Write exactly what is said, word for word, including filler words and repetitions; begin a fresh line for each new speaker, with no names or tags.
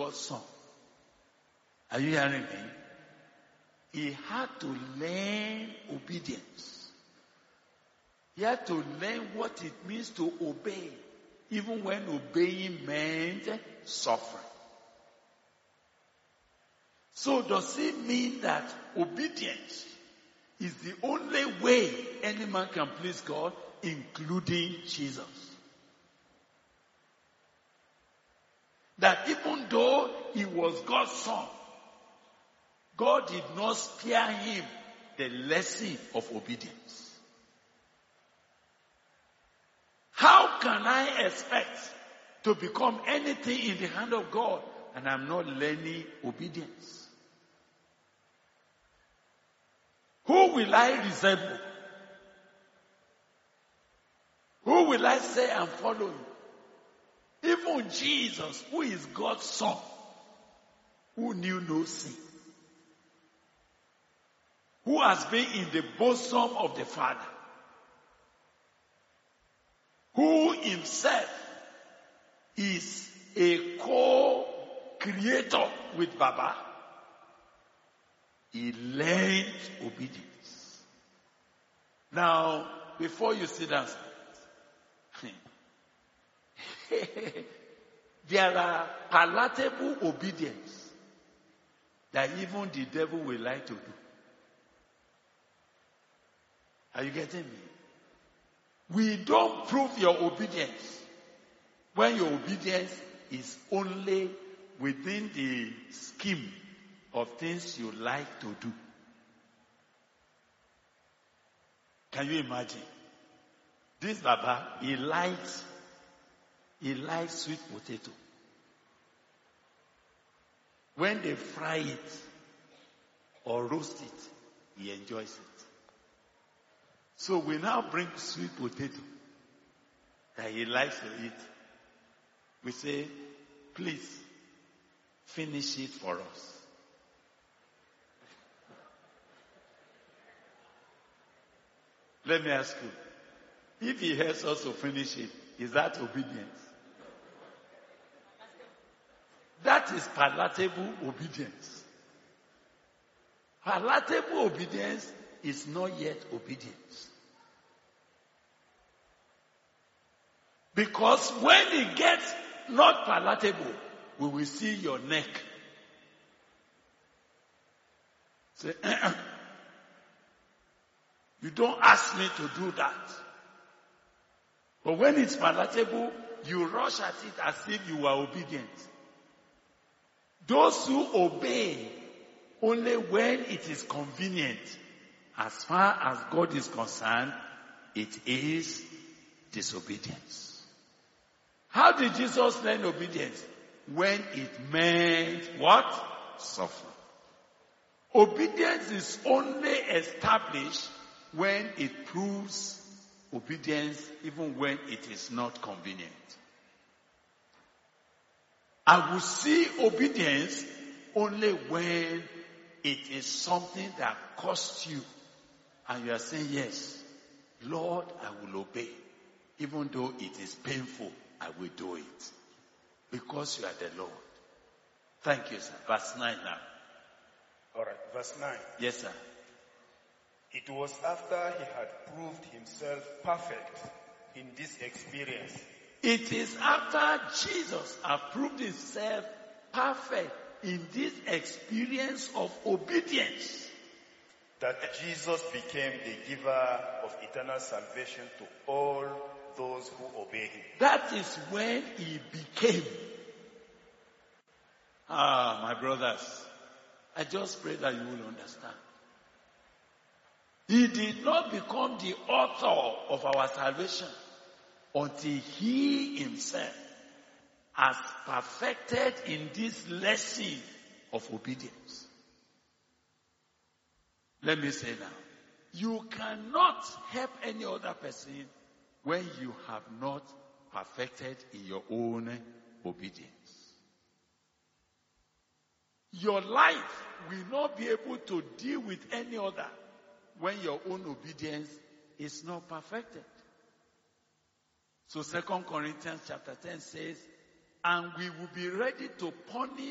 God's son. Are you hearing me? He had to learn obedience. He had to learn what it means to obey, even when obeying meant suffering. So does it mean that obedience is the only way any man can please God, including Jesus? That even though he was God's son, God did not spare him the lesson of obedience. How can I expect to become anything in the hand of God and I'm not learning obedience? Who will I resemble? Who will I say I'm following? Even Jesus, who is God's son, who knew no sin, who has been in the bosom of the Father, who himself is a co-creator with Baba, he learned obedience. Now, before you sit down, there are palatable obedience that even the devil will like to do. Are you getting me? We don't prove your obedience when your obedience is only within the scheme of things you like to do. Can you imagine? This Baba, he likes, he likes sweet potato. When they fry it or roast it, he enjoys it. So we now bring sweet potato that he likes to eat. We say, please, finish it for us. Let me ask you, if he helps us to finish it, is that obedience? That is palatable obedience. Palatable obedience is not yet obedience. Because when it gets not palatable, we will see your neck. Say, uh-uh. You don't ask me to do that. But when it's palatable, you rush at it as if you are obedient. Those who obey only when it is convenient, as far as God is concerned, it is disobedience. How did Jesus learn obedience? When it meant what? Suffering. Obedience is only established when it proves obedience, even when it is not convenient. I will see obedience only when it is something that costs you. And you are saying, yes, Lord, I will obey. Even though it is painful, I will do it. Because you are the Lord. Thank you, sir. Verse nine now.
All right, verse nine.
Yes, sir.
It was after he had proved himself perfect in this experience.
It is after Jesus had proved himself perfect in this experience of obedience
that Jesus became the giver of eternal salvation to all those who obey him.
That is when he became. Ah, my brothers, I just pray that you will understand. He did not become the author of our salvation until he himself has perfected in this lesson of obedience. Let me say now, you cannot help any other person when you have not perfected in your own obedience. Your life will not be able to deal with any other when your own obedience is not perfected. So Second Corinthians chapter ten says, and we will be ready to punish